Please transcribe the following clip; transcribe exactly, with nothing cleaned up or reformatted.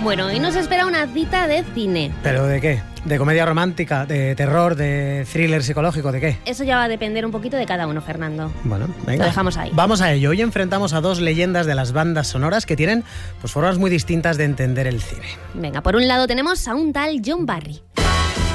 Bueno, hoy nos espera una cita de cine. ¿Pero de qué? ¿De comedia romántica, de terror, de thriller psicológico, de qué? Eso ya va a depender un poquito de cada uno, Fernando. Bueno, venga. Lo dejamos ahí. Vamos a ello. Hoy enfrentamos a dos leyendas de las bandas sonoras que tienen pues, formas muy distintas de entender el cine. Venga, por un lado tenemos a un tal John Barry.